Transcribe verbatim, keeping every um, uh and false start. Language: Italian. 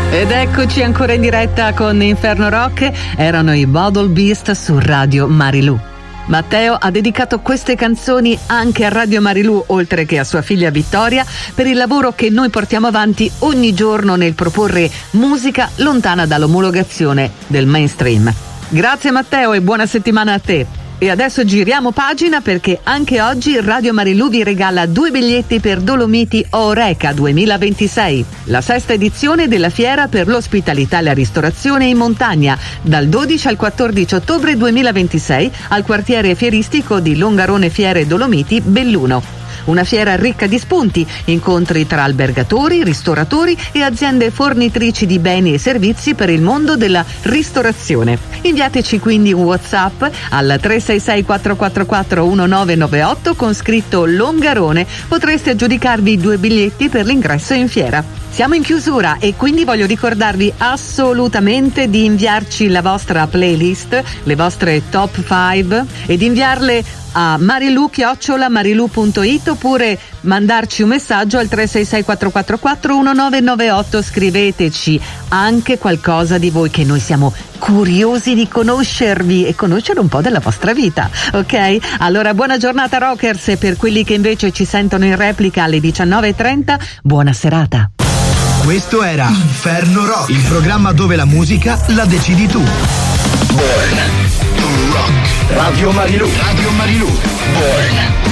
Ed eccoci ancora in diretta con Inferno Rock. Erano i Bottle Beast su Radio Marilù. Matteo ha dedicato queste canzoni anche a Radio Marilù, oltre che a sua figlia Vittoria, per il lavoro che noi portiamo avanti ogni giorno nel proporre musica lontana dall'omologazione del mainstream. Grazie Matteo e buona settimana a te. E adesso giriamo pagina, perché anche oggi Radio Marilù vi regala due biglietti per Dolomiti Oreca duemilaventisei, la sesta edizione della fiera per l'ospitalità e la ristorazione in montagna, dal dodici al quattordici ottobre duemilaventisei al quartiere fieristico di Longarone Fiere Dolomiti Belluno. Una fiera ricca di spunti, incontri tra albergatori, ristoratori e aziende fornitrici di beni e servizi per il mondo della ristorazione. Inviateci quindi un WhatsApp al tre sei sei quattro quattro quattro uno nove nove otto con scritto Longarone. Potreste aggiudicarvi due biglietti per l'ingresso in fiera. Siamo in chiusura e quindi voglio ricordarvi assolutamente di inviarci la vostra playlist, le vostre top cinque, e di inviarle a marilu chiocciola marilu punto it oppure mandarci un messaggio al tre sei sei quattro quattro quattro uno nove nove otto. Scriveteci anche qualcosa di voi, che noi siamo curiosi di conoscervi e conoscere un po' della vostra vita, ok? Allora buona giornata rockers, e per quelli che invece ci sentono in replica alle diciannove e trenta, buona serata. Questo era Inferno Rock, il programma dove la musica la decidi tu. Born to Rock. Radio Marilù. Radio Marilù. Born